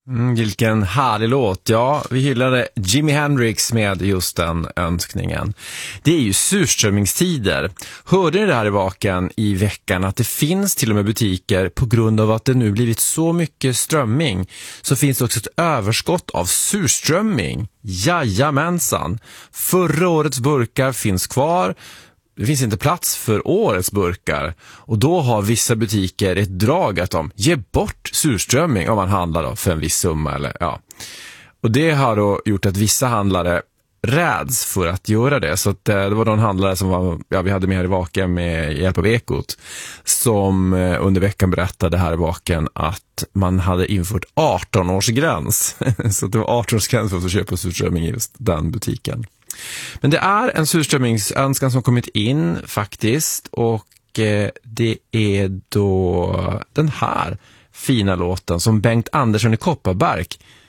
Vilken härlig låt. Ja, vi hyllade Jimi Hendrix med just den önskningen. Det är ju surströmmingstider. Hörde ni det här i Vaken i veckan att det finns till och med butiker på grund av att det nu blivit så mycket strömming, så finns det också ett överskott av surströmming. Jajamensan. Förra årets burkar finns kvar. Det finns inte plats för årets burkar, och då har vissa butiker ett drag att de ger bort surströmming om man handlar då för en viss summa. Eller, ja. Och det har då gjort att vissa handlare räds för att göra det. Så att, det var någon handlare som vi hade med här i Vaken med hjälp av Ekot, som under veckan berättade här i Vaken att man hade infört 18-årsgräns. Så det var 18-årsgräns för att köpa surströmming i just den butiken. Men det är en surströmmingsönskan som kommit in faktiskt, och det är då den här fina låten som Bengt Andersson i Kopparberg